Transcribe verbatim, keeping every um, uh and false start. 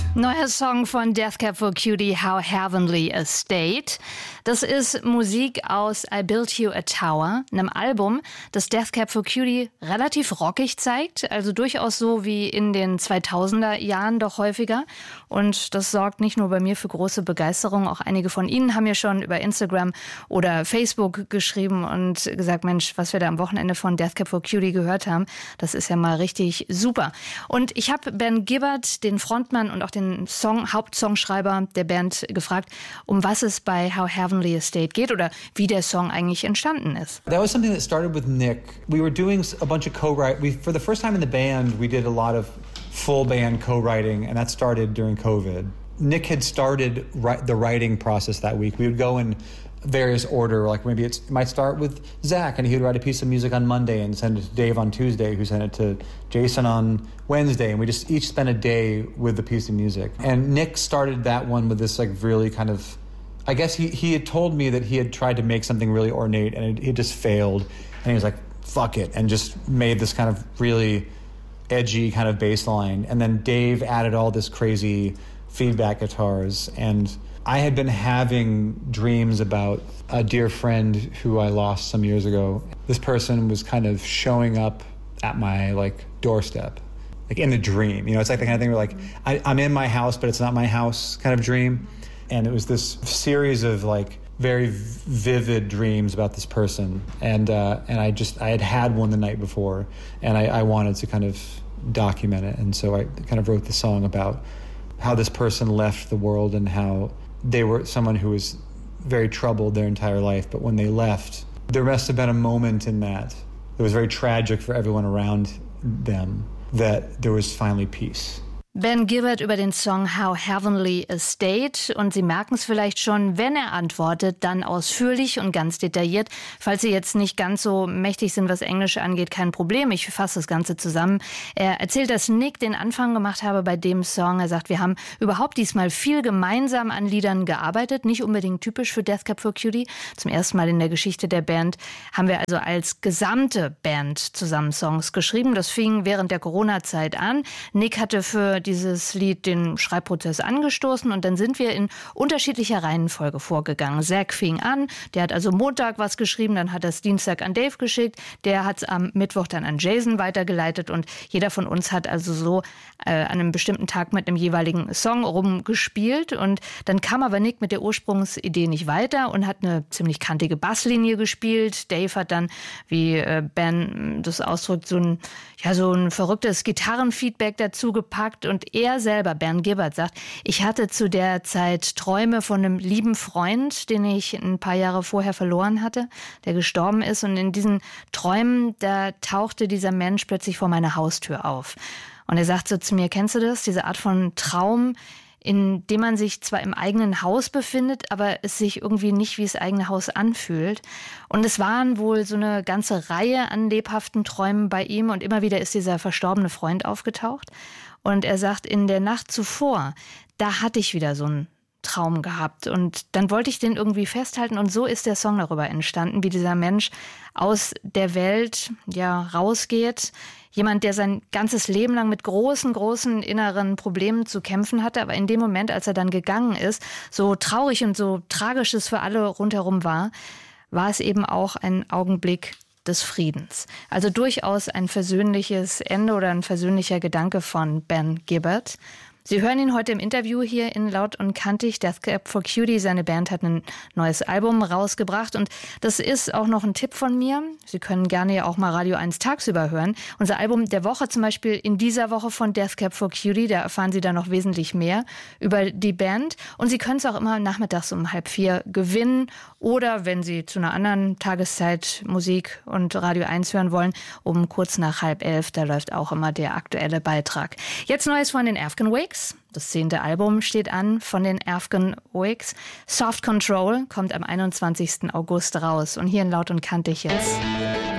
Neuer Song von Death Cab for Cutie, How Heavenly a State. Das ist Musik aus I Built You a Tower, einem Album, das Death Cab for Cutie relativ rockig zeigt, also durchaus so wie in den zweitausender Jahren, doch häufiger. Und das sorgt nicht nur bei mir für große Begeisterung, auch einige von Ihnen haben mir schon über Instagram oder Facebook geschrieben und gesagt, Mensch, was wir da am Wochenende von Death Cab for Cutie gehört haben, das ist ja mal richtig super. Und ich habe Ben Gibbard, den Frontmann und auch den Song, Hauptsongschreiber der Band, gefragt, um was es bei How Heavenly a State geht oder wie der Song eigentlich entstanden ist. That was something that started with Nick. We were doing a bunch of co-write. We, for the first time in the band, we did a lot of full band co-writing, and that started during COVID. Nick had started ri- the writing process that week. We would go in various order, like maybe it's, it might start with Zach, and he would write a piece of music on Monday and send it to Dave on Tuesday, who sent it to Jason on Wednesday, and we just each spent a day with the piece of music. And Nick started that one with this like really kind of, I guess he, he had told me that he had tried to make something really ornate, and it, it just failed, and he was like, fuck it, and just made this kind of really edgy kind of bass line. And then Dave added all this crazy feedback guitars, and I had been having dreams about a dear friend who I lost some years ago. This person was kind of showing up at my like doorstep, like in a dream. You know, it's like the kind of thing where like I, I'm in my house, but it's not my house kind of dream. And it was this series of like very vivid dreams about this person. And uh, and I just, I had had one the night before, and I, I wanted to kind of document it. And so I kind of wrote the song about how this person left the world and how they were someone who was very troubled their entire life, but when they left, there must have been a moment in that it was very tragic for everyone around them, that there was finally peace. Ben Gibbard über den Song How Heavenly a State. Und Sie merken es vielleicht schon, wenn er antwortet, dann ausführlich und ganz detailliert. Falls Sie jetzt nicht ganz so mächtig sind, was Englisch angeht, kein Problem. Ich fasse das Ganze zusammen. Er erzählt, dass Nick den Anfang gemacht habe bei dem Song. Er sagt, wir haben überhaupt diesmal viel gemeinsam an Liedern gearbeitet. Nicht unbedingt typisch für Death Cab for Cutie. Zum ersten Mal in der Geschichte der Band haben wir also als gesamte Band zusammen Songs geschrieben. Das fing während der Corona-Zeit an. Nick hatte für dieses Lied den Schreibprozess angestoßen und dann sind wir in unterschiedlicher Reihenfolge vorgegangen. Zach fing an, der hat also Montag was geschrieben, dann hat er es Dienstag an Dave geschickt, der hat es am Mittwoch dann an Jason weitergeleitet und jeder von uns hat also so äh, an einem bestimmten Tag mit einem jeweiligen Song rumgespielt und dann kam aber Nick mit der Ursprungsidee nicht weiter und hat eine ziemlich kantige Basslinie gespielt. Dave hat dann, wie äh, Ben das ausdrückt, so ein, ja, so ein verrücktes Gitarrenfeedback dazu gepackt. Und er selber, Ben Gibbard, sagt, ich hatte zu der Zeit Träume von einem lieben Freund, den ich ein paar Jahre vorher verloren hatte, der gestorben ist. Und in diesen Träumen, da tauchte dieser Mensch plötzlich vor meiner Haustür auf. Und er sagt so zu mir, kennst du das, diese Art von Traum, in dem man sich zwar im eigenen Haus befindet, aber es sich irgendwie nicht wie das eigene Haus anfühlt. Und es waren wohl so eine ganze Reihe an lebhaften Träumen bei ihm und immer wieder ist dieser verstorbene Freund aufgetaucht. Und er sagt, in der Nacht zuvor, da hatte ich wieder so einen Traum gehabt und dann wollte ich den irgendwie festhalten und so ist der Song darüber entstanden, wie dieser Mensch aus der Welt ja rausgeht. Jemand, der sein ganzes Leben lang mit großen, großen inneren Problemen zu kämpfen hatte, aber in dem Moment, als er dann gegangen ist, so traurig und so tragisch es für alle rundherum war, war es eben auch ein Augenblick des Friedens. Also durchaus ein versöhnliches Ende oder ein versöhnlicher Gedanke von Ben Gibbard. Sie hören ihn heute im Interview hier in Laut und Kantig. Death Cab for Cutie, seine Band hat ein neues Album rausgebracht und das ist auch noch ein Tipp von mir. Sie können gerne ja auch mal Radio eins tagsüber hören. Unser Album der Woche zum Beispiel in dieser Woche von Death Cab for Cutie, da erfahren Sie dann noch wesentlich mehr über die Band und Sie können es auch immer nachmittags um halb vier gewinnen oder wenn Sie zu einer anderen Tageszeit Musik und Radio eins hören wollen, um kurz nach halb elf, da läuft auch immer der aktuelle Beitrag. Jetzt Neues von den Afghan Wigs. Das zehnte Album steht an von den Afghan Wigs. Soft Control kommt am einundzwanzigsten August raus. Und hier in Laut und Kantig jetzt